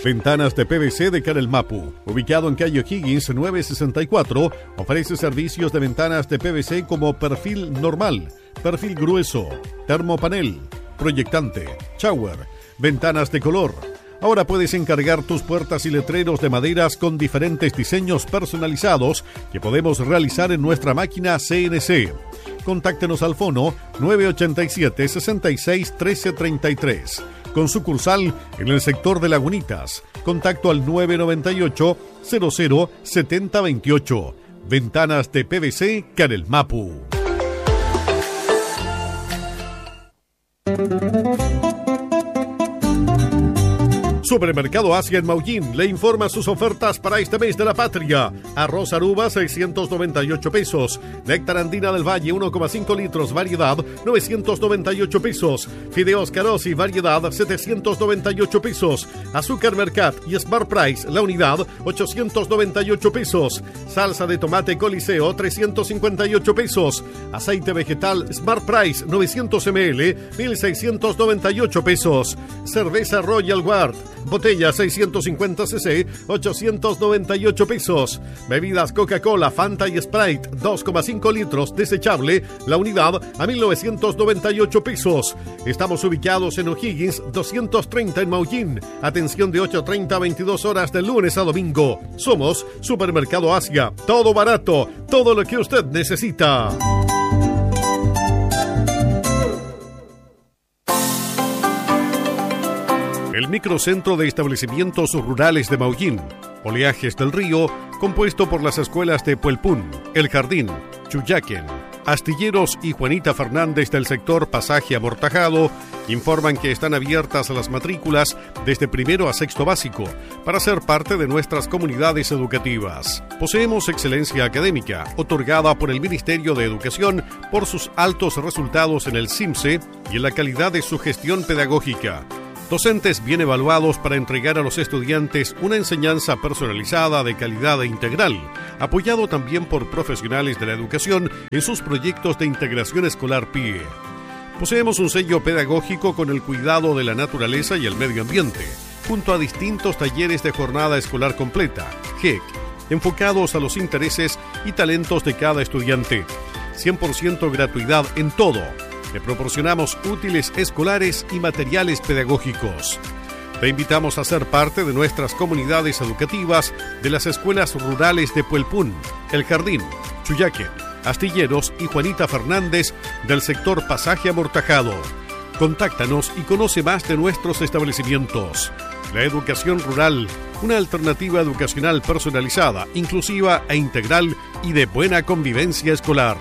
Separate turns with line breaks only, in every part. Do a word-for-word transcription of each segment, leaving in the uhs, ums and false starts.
Ventanas de P V C de Canel Mapu, ubicado en calle O'Higgins novecientos sesenta y cuatro, ofrece servicios de ventanas de P V C como perfil normal, perfil grueso, termopanel, proyectante, shower, ventanas de color. Ahora puedes encargar tus puertas y letreros de maderas con diferentes diseños personalizados que podemos realizar en nuestra máquina C N C. Contáctenos al fono nueve ocho siete, seis seis, uno tres tres tres. Con sucursal en el sector de Lagunitas. Contacto al nueve nueve ocho, cero cero, siete cero dos ocho. Ventanas de P V C Canel Mapu. Supermercado Asia en Maullín le informa sus ofertas para este mes de la patria. Arroz Aruba seiscientos noventa y ocho pesos. Néctar Andina del Valle uno coma cinco litros variedad novecientos noventa y ocho pesos. Fideos Carosi variedad setecientos noventa y ocho pesos. Azúcar Mercat y Smart Price la unidad ochocientos noventa y ocho pesos. Salsa de tomate Coliseo trescientos cincuenta y ocho pesos. Aceite vegetal Smart Price novecientos mililitros mil seiscientos noventa y ocho pesos. Cerveza Royal Guard botella seiscientos cincuenta centilitros, ochocientos noventa y ocho pesos. Bebidas Coca-Cola, Fanta y Sprite, dos coma cinco litros, desechable, la unidad a mil novecientos noventa y ocho pesos. Estamos ubicados en O'Higgins doscientos treinta en Maullín. Atención de ocho treinta a veintidós horas de lunes a domingo. Somos Supermercado Asia. Todo barato, todo lo que usted necesita. El microcentro de establecimientos rurales de Maullín, Oleajes del Río, compuesto por las escuelas de Puelpún, El Jardín, Chuyaquen, Astilleros y Juanita Fernández del sector Pasaje Amortajado, informan que están abiertas las matrículas desde primero a sexto básico para ser parte de nuestras comunidades educativas. Poseemos excelencia académica, otorgada por el Ministerio de Educación por sus altos resultados en el CIMSE y en la calidad de su gestión pedagógica. Docentes bien evaluados para entregar a los estudiantes una enseñanza personalizada de calidad e integral, apoyado también por profesionales de la educación en sus proyectos de integración escolar P I E. Poseemos un sello pedagógico con el cuidado de la naturaleza y el medio ambiente, junto a distintos talleres de jornada escolar completa, G E C, enfocados a los intereses y talentos de cada estudiante. cien por ciento gratuidad en todo. Le proporcionamos útiles escolares y materiales pedagógicos. Te invitamos a ser parte de nuestras comunidades educativas de las escuelas rurales de Puelpún, El Jardín, Chuyaquen, Astilleros y Juanita Fernández del sector Pasaje Amortajado. Contáctanos y conoce más de nuestros establecimientos. La educación rural, una alternativa educacional personalizada, inclusiva e integral y de buena convivencia escolar.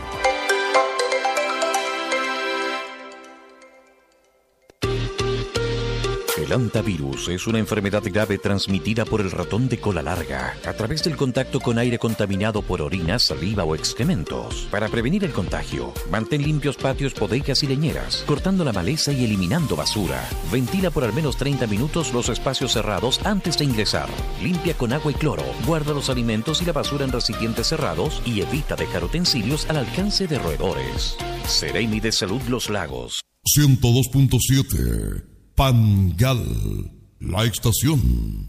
El hantavirus es una enfermedad grave transmitida por el ratón de cola larga a través del contacto con aire contaminado por orina, saliva o excrementos. Para prevenir el contagio, mantén limpios patios, bodegas y leñeras, cortando la maleza y eliminando basura. Ventila por al menos treinta minutos los espacios cerrados antes de ingresar. Limpia con agua y cloro. Guarda los alimentos y la basura en recipientes cerrados y evita dejar utensilios al alcance de roedores. Seremi de Salud Los Lagos.
ciento dos punto siete Pangal, la estación.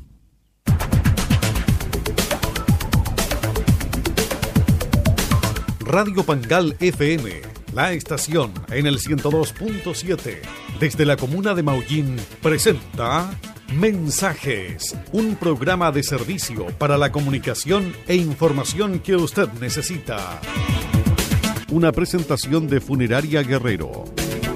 Radio Pangal F M, la estación en el ciento dos punto siete. Desde la comuna de Maullín presenta Mensajes, un programa de servicio para la comunicación e información que usted necesita. Una presentación de Funeraria Guerrero.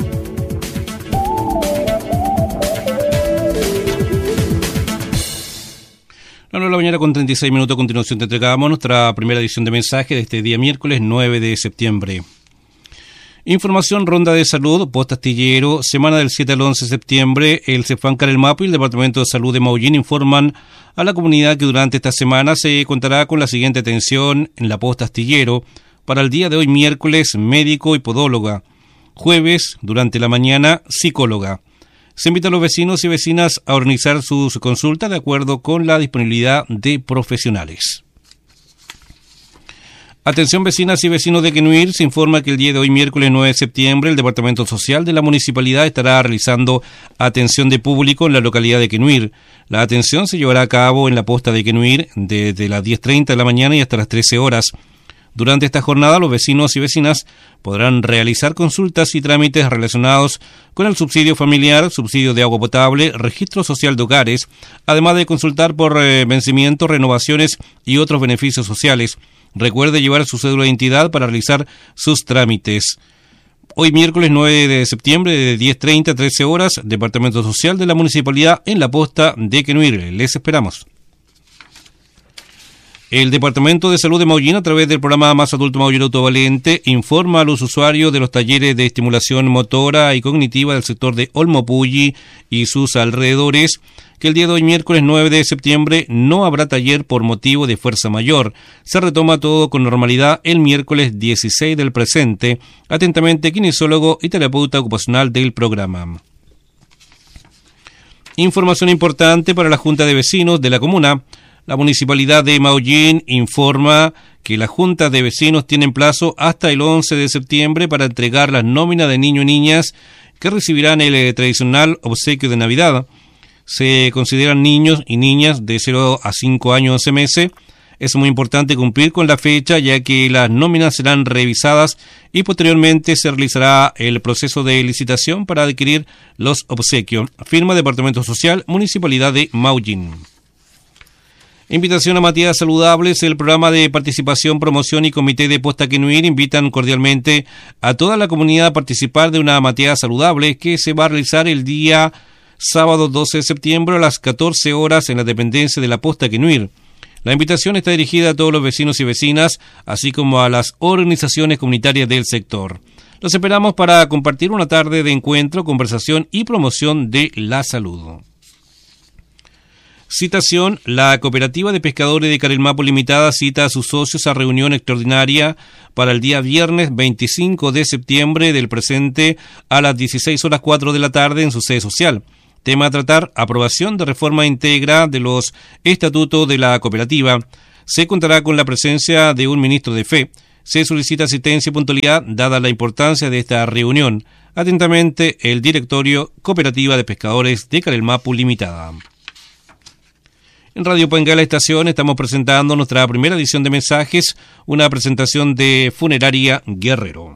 A las nueve de la mañana con treinta y seis minutos, a continuación te entregamos nuestra primera edición de mensaje de este día miércoles nueve de septiembre. Información, ronda de salud, post Astillero, semana del siete al once de septiembre, el CEFAM Canel Mapu y el Departamento de Salud de Maullín informan a la comunidad que durante esta semana se contará con la siguiente atención en la post Astillero. Para el día de hoy miércoles, médico y podóloga. Jueves, durante la mañana, psicóloga. Se invita a los vecinos y vecinas a organizar sus consultas de acuerdo con la disponibilidad de profesionales. Atención vecinas y vecinos de Quenuir, se informa que el día de hoy, miércoles nueve de septiembre, el Departamento Social de la Municipalidad estará realizando atención de público en la localidad de Quenuir. La atención se llevará a cabo en la posta de Quenuir desde las diez treinta de la mañana y hasta las trece horas. Durante esta jornada, los vecinos y vecinas podrán realizar consultas y trámites relacionados con el subsidio familiar, subsidio de agua potable, registro social de hogares, además de consultar por eh, vencimiento, renovaciones y otros beneficios sociales. Recuerde llevar su cédula de identidad para realizar sus trámites. Hoy miércoles nueve de septiembre de diez treinta a trece horas, Departamento Social de la Municipalidad en la posta de Quenuir. Les esperamos. El Departamento de Salud de Maullín, a través del programa Más Adulto Maullín Autovalente, informa a los usuarios de los talleres de estimulación motora y cognitiva del sector de Olmopulli y sus alrededores que el día de hoy, miércoles nueve de septiembre, no habrá taller por motivo de fuerza mayor. Se retoma todo con normalidad el miércoles dieciséis del presente. Atentamente, kinesiólogo y terapeuta ocupacional del programa. Información importante para la Junta de Vecinos de la comuna. La Municipalidad de Maullín informa que las juntas de vecinos tienen plazo hasta el once de septiembre para entregar las nóminas de niños y niñas que recibirán el eh, tradicional obsequio de Navidad. Se consideran niños y niñas de cero a cinco años once meses. Es muy importante cumplir con la fecha, ya que las nóminas serán revisadas y posteriormente se realizará el proceso de licitación para adquirir los obsequios. Firma Departamento Social, Municipalidad de Maullín. Invitación a Matías Saludables. El programa de participación, promoción y comité de posta Quenuir invitan cordialmente a toda la comunidad a participar de una Matías Saludable que se va a realizar el día sábado doce de septiembre a las catorce horas en la dependencia de la posta Quenuir. La invitación está dirigida a todos los vecinos y vecinas, así como a las organizaciones comunitarias del sector. Los esperamos para compartir una tarde de encuentro, conversación y promoción de la salud. Citación: la Cooperativa de Pescadores de Carelmapo Limitada cita a sus socios a reunión extraordinaria para el día viernes veinticinco de septiembre del presente a las dieciséis horas cuatro de la tarde en su sede social. Tema a tratar: aprobación de reforma íntegra de los estatutos de la cooperativa. Se contará con la presencia de un ministro de fe. Se solicita asistencia y puntualidad dada la importancia de esta reunión. Atentamente, el Directorio Cooperativa de Pescadores de Carelmapo Limitada. En Radio Pangala Estación estamos presentando nuestra primera edición de mensajes, una presentación de Funeraria Guerrero.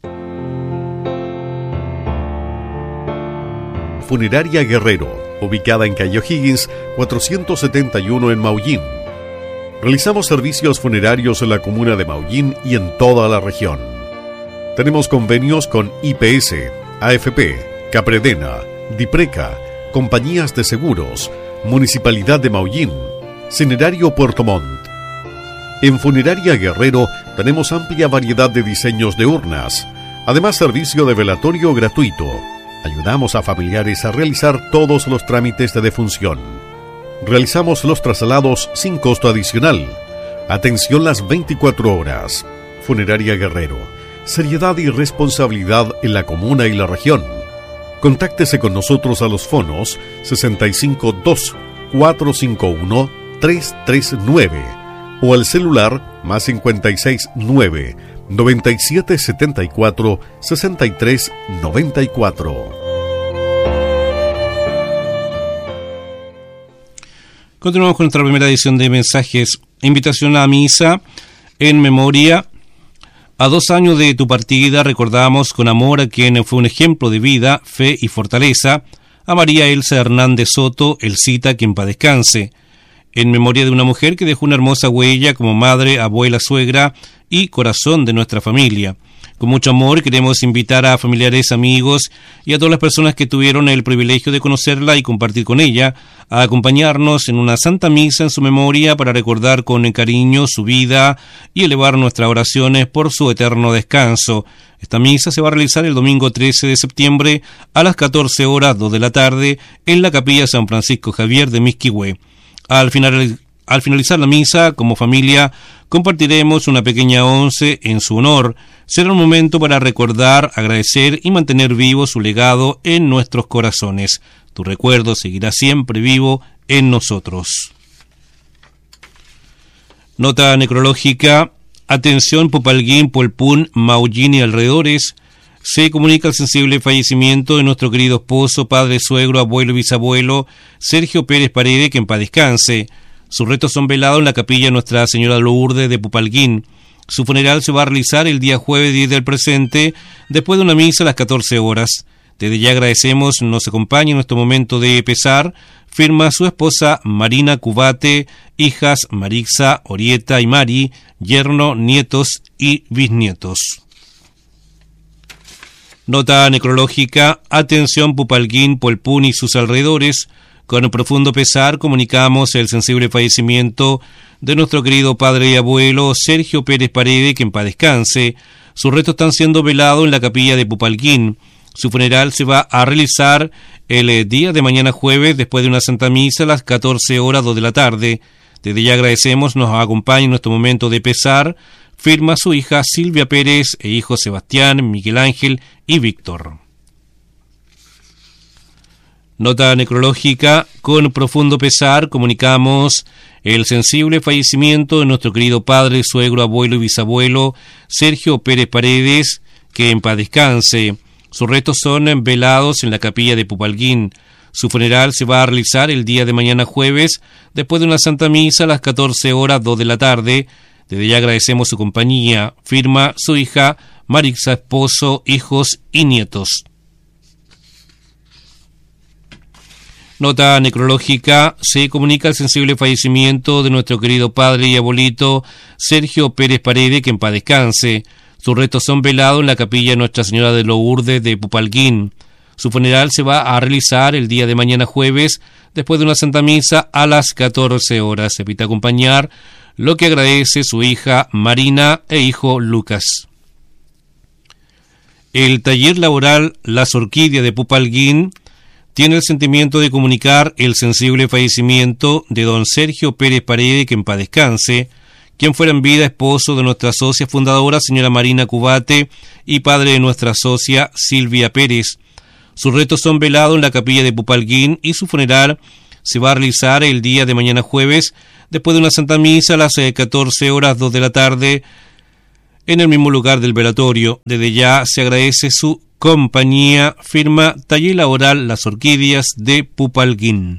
Funeraria Guerrero, ubicada en calle O'Higgins, cuatrocientos setenta y uno en Maullín. Realizamos servicios funerarios en la comuna de Maullín y en toda la región. Tenemos convenios con I P S, A F P, Capredena, Dipreca, compañías de seguros, Municipalidad de Maullín, Cinerario Puerto Montt. En Funeraria Guerrero tenemos amplia variedad de diseños de urnas, además servicio de velatorio gratuito. Ayudamos a familiares a realizar todos los trámites de defunción. Realizamos los traslados sin costo adicional. Atención las veinticuatro horas. Funeraria Guerrero. Seriedad y responsabilidad en la comuna y la región. Contáctese con nosotros a los fonos sesenta y cinco dos, cuatro cinco uno, tres tres nueve o al celular más cincuenta y seis nueve, noventa y siete setenta y cuatro, sesenta y tres noventa y cuatro.
Continuamos con nuestra primera edición de mensajes. Invitación a misa en memoria. A dos años de tu partida recordamos con amor a quien fue un ejemplo de vida, fe y fortaleza, a María Elsa Hernández Soto, Elcita, quien paz descanse. En memoria de una mujer que dejó una hermosa huella como madre, abuela, suegra y corazón de nuestra familia. Con mucho amor queremos invitar a familiares, amigos y a todas las personas que tuvieron el privilegio de conocerla y compartir con ella, a acompañarnos en una santa misa en su memoria para recordar con cariño su vida y elevar nuestras oraciones por su eterno descanso. Esta misa se va a realizar el domingo trece de septiembre a las catorce horas dos de la tarde en la Capilla San Francisco Javier de Misquihue. Al final Al finalizar la misa, como familia, compartiremos una pequeña once en su honor. Será un momento para recordar, agradecer y mantener vivo su legado en nuestros corazones. Tu recuerdo seguirá siempre vivo en nosotros. Nota necrológica. Atención Popalguín, Puelpún, Maullín y alrededores. Se comunica el sensible fallecimiento de nuestro querido esposo, padre, suegro, abuelo y bisabuelo, Sergio Pérez Paredes, que en paz descanse. Sus restos son velados en la capilla Nuestra Señora Lourdes de Popalguín. Su funeral se va a realizar el día jueves diez del presente, después de una misa a las catorce horas. Desde ya agradecemos nos acompañe en nuestro momento de pesar. Firma su esposa Marina Cubate, hijas Marixa, Orieta y Mari, yerno, nietos y bisnietos. Nota necrológica. Atención Popalguín, Puelpún y sus alrededores. Con profundo pesar comunicamos el sensible fallecimiento de nuestro querido padre y abuelo Sergio Pérez Paredes, que en paz descanse. Sus restos están siendo velados en la capilla de Popalguín. Su funeral se va a realizar el día de mañana jueves, después de una santa misa a las catorce horas, dos de la tarde. Desde ya agradecemos nos acompañe en nuestro momento de pesar. Firma su hija Silvia Pérez e hijos Sebastián, Miguel Ángel y Víctor. Nota necrológica. Con profundo pesar comunicamos el sensible fallecimiento de nuestro querido padre, suegro, abuelo y bisabuelo Sergio Pérez Paredes, que en paz descanse. Sus restos son velados en la capilla de Popalguín. Su funeral se va a realizar el día de mañana jueves, después de una santa misa a las catorce horas, dos de la tarde. Desde ya agradecemos su compañía. Firma su hija Marixa, esposo, hijos y nietos. Nota necrológica. Se comunica el sensible fallecimiento de nuestro querido padre y abuelito Sergio Pérez Paredes, que en paz descanse. Sus restos son velados en la capilla Nuestra Señora de Lourdes de Popalguín. Su funeral se va a realizar el día de mañana jueves, después de una santa misa a las catorce horas. Se invita a acompañar, lo que agradece su hija Marina e hijo Lucas. El taller laboral Las Orquídeas de Popalguín tiene el sentimiento de comunicar el sensible fallecimiento de don Sergio Pérez Paredes, que en paz descanse, quien fuera en vida esposo de nuestra socia fundadora, señora Marina Cubate, y padre de nuestra socia Silvia Pérez. Sus restos son velados en la capilla de Popalguín y su funeral se va a realizar el día de mañana jueves, después de una santa misa a las catorce horas, dos de la tarde, en el mismo lugar del velatorio. Desde ya se agradece su compañía. Firma Taller Laboral Las Orquídeas de Popalguín.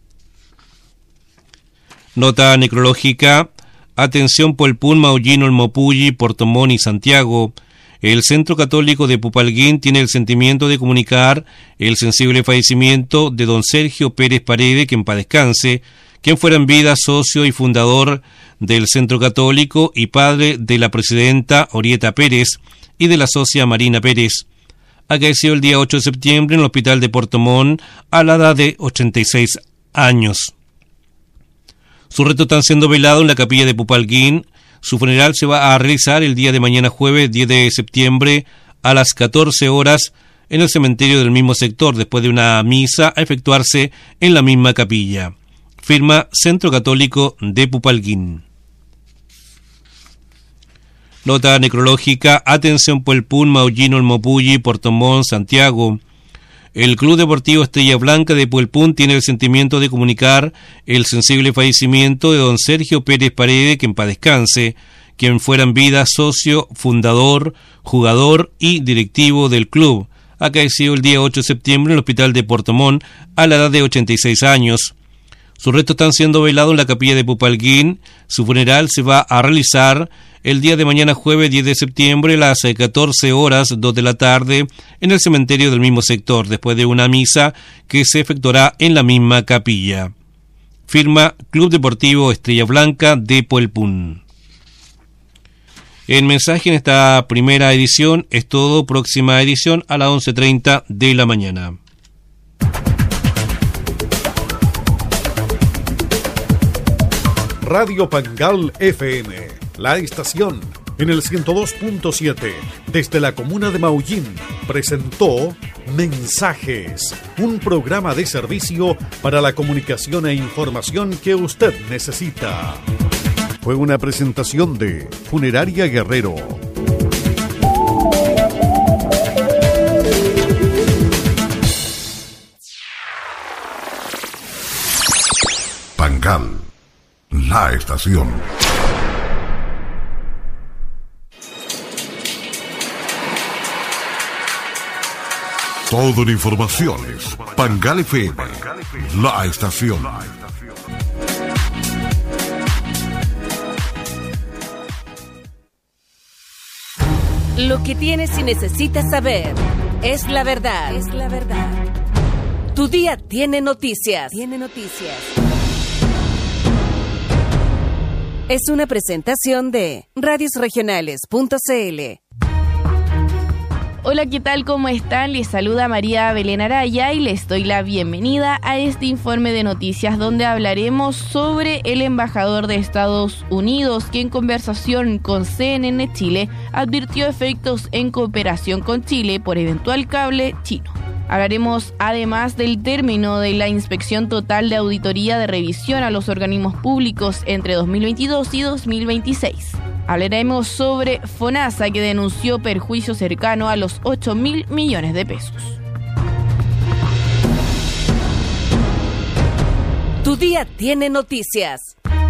Nota necrológica. Atención Puelpún, Maullín, Olmopulli, Portomón y Santiago. El Centro Católico de Popalguín tiene el sentimiento de comunicar el sensible fallecimiento de don Sergio Pérez Paredes, que en paz descanse, quien fuera en vida socio y fundador del Centro Católico y padre de la presidenta Orieta Pérez y de la socia Marina Pérez. Acaeció el día ocho de septiembre en el Hospital de Portomón a la edad de ochenta y seis años. Sus restos están siendo velados en la capilla de Popalguín. Su funeral se va a realizar el día de mañana jueves diez de septiembre a las catorce horas en el cementerio del mismo sector, después de una misa a efectuarse en la misma capilla. Firma Centro Católico de Popalguín. Nota necrológica. Atención Puelpún, Maullín, Olmopulli, Portomón, Santiago. El Club Deportivo Estrella Blanca de Puelpún tiene el sentimiento de comunicar el sensible fallecimiento de don Sergio Pérez Paredes, que en paz descanse, quien fuera en vida socio, fundador, jugador y directivo del club. Acaeció el día ocho de septiembre en el Hospital de Portomón a la edad de ochenta y seis años. Sus restos están siendo velados en la capilla de Popalguín. Su funeral se va a realizar el día de mañana jueves diez de septiembre a las catorce horas, dos de la tarde, en el cementerio del mismo sector, después de una misa que se efectuará en la misma capilla. Firma Club Deportivo Estrella Blanca de Puelpún. El mensaje en esta primera edición es todo. Próxima edición a las once treinta de la mañana.
Radio Pangal F M, la estación en el ciento dos punto siete desde la comuna de Maullín, presentó Mensajes, un programa de servicio para la comunicación e información que usted necesita. Fue una presentación de Funeraria Guerrero.
Pangal, la estación. Todo en informaciones. Pangal F M, la estación.
Lo que tienes y necesitas saber es la verdad. Es la verdad. Tu día tiene noticias. Tiene noticias. Es una presentación de radios regionales punto c l.
Hola, ¿qué tal? ¿Cómo están? Les saluda María Belén Araya y les doy la bienvenida a este informe de noticias donde hablaremos sobre el embajador de Estados Unidos que en conversación con C N N Chile advirtió efectos en cooperación con Chile por eventual cable chino. Hablaremos además del término de la inspección total de auditoría de revisión a los organismos públicos entre dos mil veintidós y dos mil veintiséis. Hablaremos sobre FONASA, que denunció perjuicio cercano a los ocho mil millones de pesos.
Tu día tiene noticias.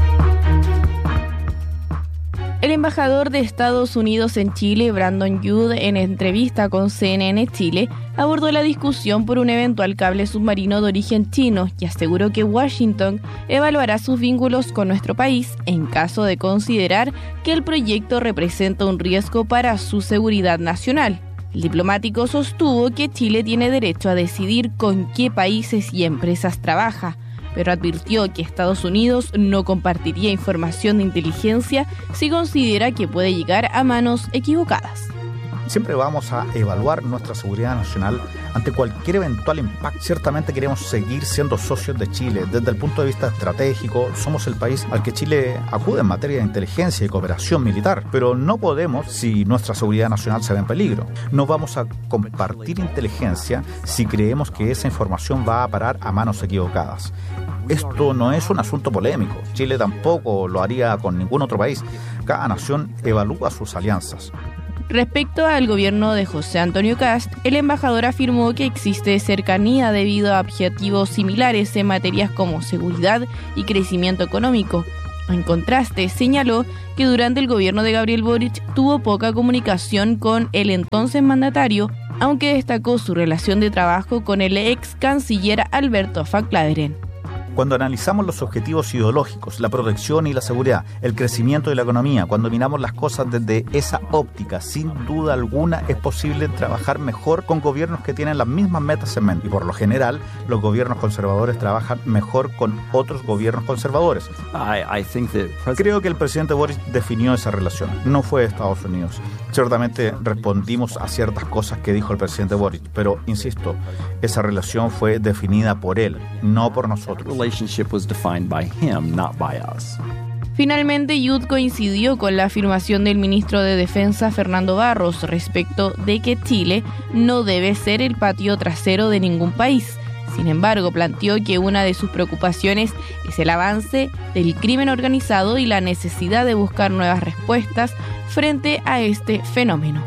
El embajador de Estados Unidos en Chile, Brandon Youd, en entrevista con C N N Chile, abordó la discusión por un eventual cable submarino de origen chino y aseguró que Washington evaluará sus vínculos con nuestro país en caso de considerar que el proyecto representa un riesgo para su seguridad nacional. El diplomático sostuvo que Chile tiene derecho a decidir con qué países y empresas trabaja, pero advirtió que Estados Unidos no compartiría información de inteligencia si considera que puede llegar a manos equivocadas.
Siempre vamos a evaluar nuestra seguridad nacional ante cualquier eventual impacto. Ciertamente queremos seguir siendo socios de Chile. Desde el punto de vista estratégico, somos el país al que Chile acude en materia de inteligencia y cooperación militar. Pero no podemos si nuestra seguridad nacional se ve en peligro. No vamos a compartir inteligencia si creemos que esa información va a parar a manos equivocadas. Esto no es un asunto polémico. Chile tampoco lo haría con ningún otro país. Cada nación evalúa sus alianzas.
Respecto al gobierno de José Antonio Kast, el embajador afirmó que existe cercanía debido a objetivos similares en materias como seguridad y crecimiento económico. En contraste, señaló que durante el gobierno de Gabriel Boric tuvo poca comunicación con el entonces mandatario, aunque destacó su relación de trabajo con el ex canciller Alberto Van Klaveren.
Cuando analizamos los objetivos ideológicos, la protección y la seguridad, el crecimiento de la economía, cuando miramos las cosas desde esa óptica, sin duda alguna es posible trabajar mejor con gobiernos que tienen las mismas metas en mente. Y por lo general, los gobiernos conservadores trabajan mejor con otros gobiernos conservadores. I, I think that president... Creo que el presidente Boris definió esa relación. No fue Estados Unidos. Ciertamente respondimos a ciertas cosas que dijo el presidente Boris, pero insisto, esa relación fue definida por él, no por nosotros.
Was defined by him, not by us.
Finalmente, Youd coincidió con la afirmación del ministro de Defensa, Fernando Barros, respecto de que Chile no debe ser el patio trasero de ningún país. Sin embargo, planteó que una de sus preocupaciones es el avance del crimen organizado y la necesidad de buscar nuevas respuestas frente a este fenómeno.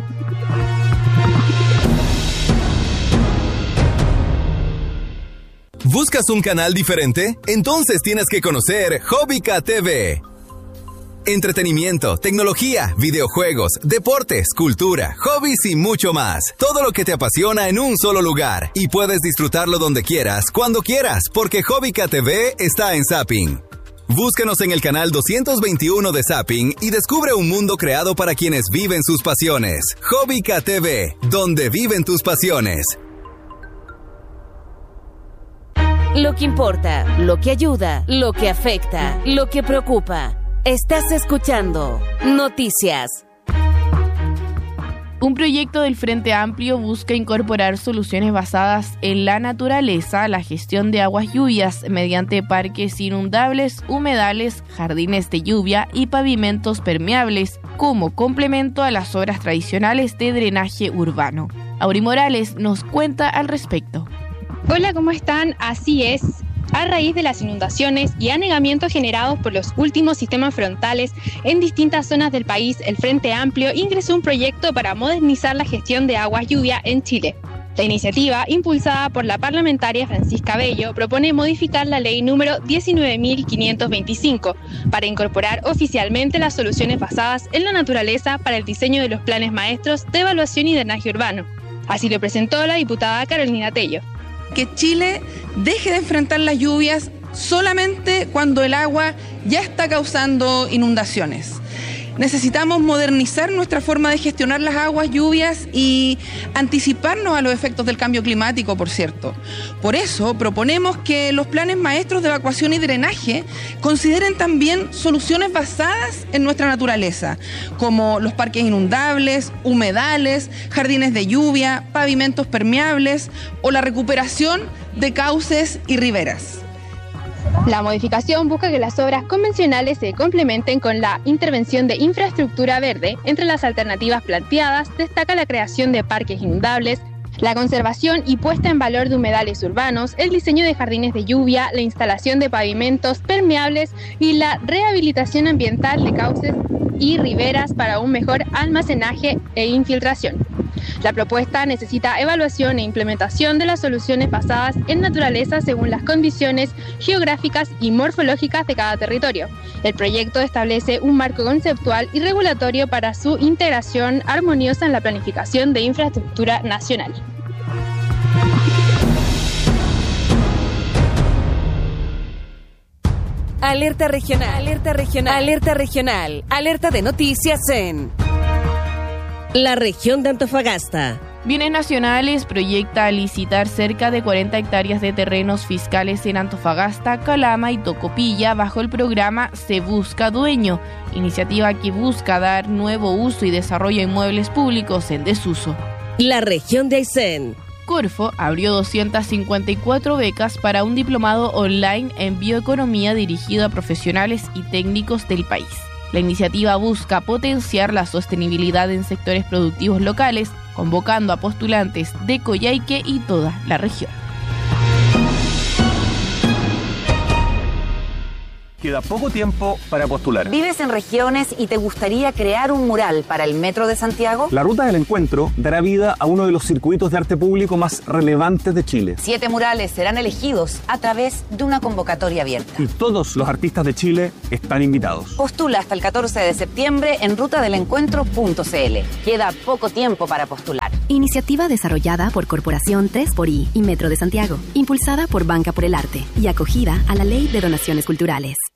¿Buscas un canal diferente? Entonces tienes que conocer Hobbyca T V. Entretenimiento, tecnología, videojuegos, deportes, cultura, hobbies y mucho más. Todo lo que te apasiona en un solo lugar. Y puedes disfrutarlo donde quieras, cuando quieras, porque Hobbyca T V está en Zapping. Búscanos en el canal doscientos veintiuno de Zapping y descubre un mundo creado para quienes viven sus pasiones. Hobbyca T V, donde viven tus pasiones.
Lo que importa, lo que ayuda, lo que afecta, lo que preocupa. Estás escuchando Noticias.
Un proyecto del Frente Amplio busca incorporar soluciones basadas en la naturaleza a la gestión de aguas lluvias mediante parques inundables, humedales, jardines de lluvia y pavimentos permeables como complemento a las obras tradicionales de drenaje urbano. Auri Morales nos cuenta al respecto.
Hola, ¿cómo están? Así es. A raíz de las inundaciones y anegamientos generados por los últimos sistemas frontales en distintas zonas del país, el Frente Amplio ingresó un proyecto para modernizar la gestión de aguas lluvia en Chile. La iniciativa, impulsada por la parlamentaria Francisca Bello, propone modificar la ley número diecinueve mil quinientos veinticinco para incorporar oficialmente las soluciones basadas en la naturaleza para el diseño de los planes maestros de evaluación y drenaje urbano. Así lo presentó la diputada Carolina Tello.
Que Chile deje de enfrentar las lluvias solamente cuando el agua ya está causando inundaciones. Necesitamos modernizar nuestra forma de gestionar las aguas lluvias y anticiparnos a los efectos del cambio climático, por cierto. Por eso proponemos que los planes maestros de evacuación y drenaje consideren también soluciones basadas en nuestra naturaleza, como los parques inundables, humedales, jardines de lluvia, pavimentos permeables o la recuperación de cauces y riberas.
La modificación busca que las obras convencionales se complementen con la intervención de infraestructura verde. Entre las alternativas planteadas destaca la creación de parques inundables, la conservación y puesta en valor de humedales urbanos, el diseño de jardines de lluvia, la instalación de pavimentos permeables y la rehabilitación ambiental de cauces y riberas para un mejor almacenaje e infiltración. La propuesta necesita evaluación e implementación de las soluciones basadas en naturaleza según las condiciones geográficas y morfológicas de cada territorio. El proyecto establece un marco conceptual y regulatorio para su integración armoniosa en la planificación de infraestructura nacional.
Alerta regional, alerta regional, alerta regional, alerta de noticias en la región de Antofagasta.
Bienes Nacionales proyecta licitar cerca de cuarenta hectáreas de terrenos fiscales en Antofagasta, Calama y Tocopilla bajo el programa Se Busca Dueño, iniciativa que busca dar nuevo uso y desarrollo a inmuebles públicos en desuso.
La región de Aysén.
Corfo abrió doscientas cincuenta y cuatro becas para un diplomado online en bioeconomía dirigido a profesionales y técnicos del país. La iniciativa busca potenciar la sostenibilidad en sectores productivos locales, convocando a postulantes de Coyhaique y toda la región.
Queda poco tiempo para postular.
¿Vives en regiones y te gustaría crear un mural para el Metro de Santiago?
La Ruta del Encuentro dará vida a uno de los circuitos de arte público más relevantes de Chile.
Siete murales serán elegidos a través de una convocatoria abierta.
Y todos los artistas de Chile están invitados.
Postula hasta el catorce de septiembre en ruta del encuentro punto c l. Queda poco tiempo para postular.
Iniciativa desarrollada por Corporación tres por I y Metro de Santiago, impulsada por Banca por el Arte y acogida a la Ley de Donaciones Culturales.